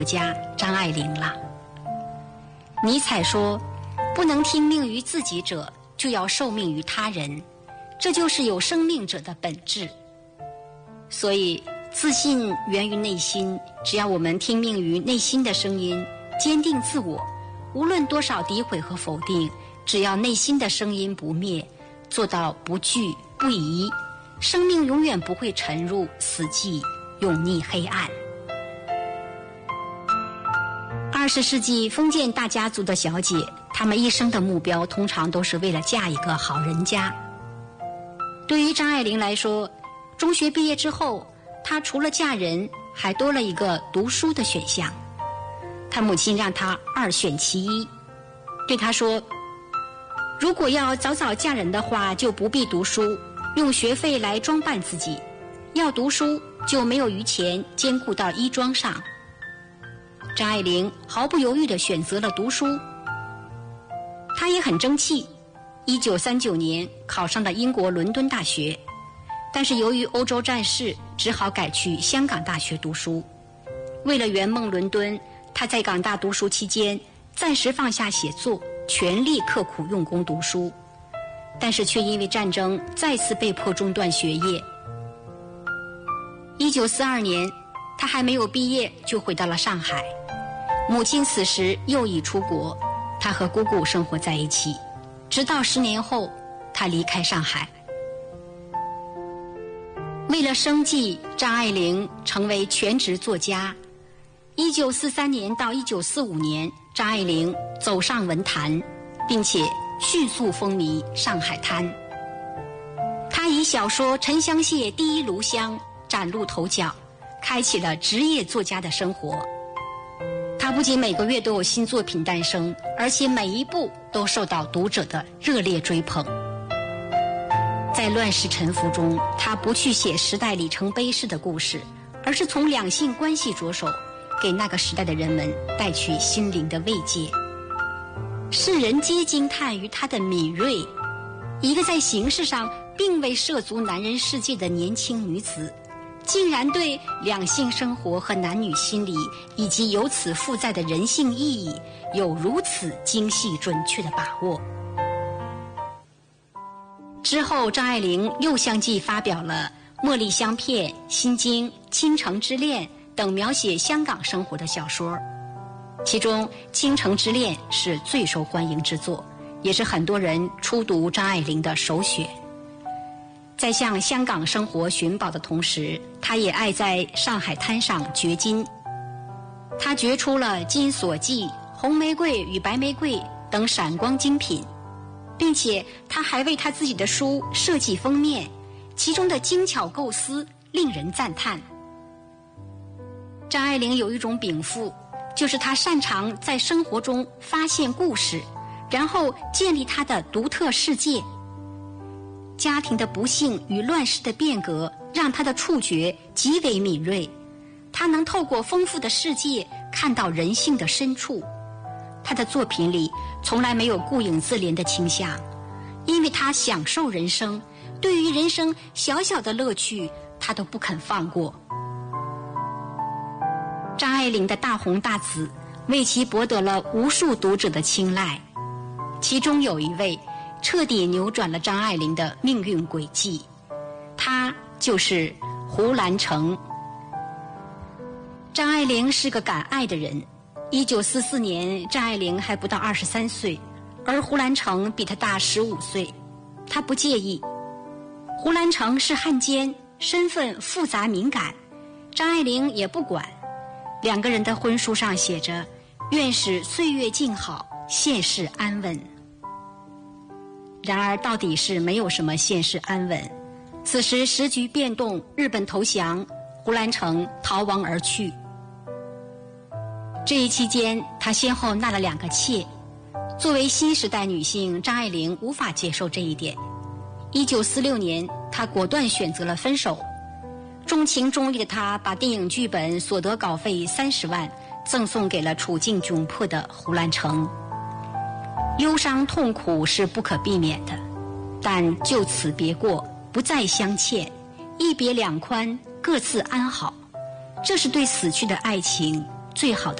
家张爱玲了。尼采说，不能听命于自己者，就要受命于他人，这就是有生命者的本质。所以自信源于内心，只要我们听命于内心的声音，坚定自我，无论多少诋毁和否定，只要内心的声音不灭，做到不惧不疑，生命永远不会沉入死寂，永匿黑暗。20世纪封建大家族的小姐，她们一生的目标通常都是为了嫁一个好人家。对于张爱玲来说，中学毕业之后，她除了嫁人，还多了一个读书的选项。她母亲让她2选其一，对她说，如果要早早嫁人的话，就不必读书，用学费来装扮自己；要读书，就没有余钱兼顾到衣装上。张爱玲毫不犹豫地选择了读书。她也很争气，1939年考上了英国伦敦大学，但是由于欧洲战事，只好改去香港大学读书。为了圆梦伦敦，她在港大读书期间暂时放下写作，全力刻苦用功读书，但是却因为战争再次被迫中断学业。1942年，她还没有毕业就回到了上海。母亲此时又已出国，她和姑姑生活在一起，直到10年后，她离开上海。为了生计，张爱玲成为全职作家。1943年到1945年，张爱玲走上文坛，并且迅速风靡《上海滩》。她以小说《沉香屑第一炉香》崭露头角，开启了职业作家的生活。她不仅每个月都有新作品诞生，而且每一部都受到读者的热烈追捧。在乱世沉浮中，她不去写时代里程碑式的故事，而是从两性关系着手，给那个时代的人们带去心灵的慰藉。世人皆惊叹于她的敏锐，一个在形式上并未涉足男人世界的年轻女子，竟然对两性生活和男女心理以及由此附载的人性意义有如此精细准确的把握。之后，张爱玲又相继发表了《茉莉香片》《心经》《倾城之恋》等描写香港生活的小说，其中《倾城之恋》是最受欢迎之作，也是很多人初读张爱玲的首选。在向香港生活寻宝的同时，她也爱在上海滩上掘金。她掘出了《金锁记》《红玫瑰与白玫瑰》等闪光精品，并且她还为她自己的书设计封面，其中的精巧构思令人赞叹。张爱玲有一种禀赋，就是她擅长在生活中发现故事，然后建立她的独特世界。家庭的不幸与乱世的变革让她的触觉极为敏锐，她能透过丰富的世界看到人性的深处。她的作品里从来没有顾影自怜的倾向，因为她享受人生，对于人生小小的乐趣她都不肯放过。张爱玲的大红大紫为其博得了无数读者的青睐，其中有一位彻底扭转了张爱玲的命运轨迹，她就是胡兰成。张爱玲是个敢爱的人。1944年，张爱玲还不到23岁，而胡兰成比她大15岁，她不介意。胡兰成是汉奸，身份复杂敏感，张爱玲也不管。两个人的婚书上写着“愿使岁月静好，现世安稳”。然而到底是没有什么现世安稳。此时时局变动，日本投降，胡兰成逃亡而去。这一期间，他先后纳了2个妾。作为新时代女性，张爱玲无法接受这一点。1946年，她果断选择了分手。重情重义的她把电影剧本所得稿费30万赠送给了处境窘迫的胡兰成。忧伤痛苦是不可避免的，但就此别过，不再相欠，一别两宽，各自安好，这是对死去的爱情最好的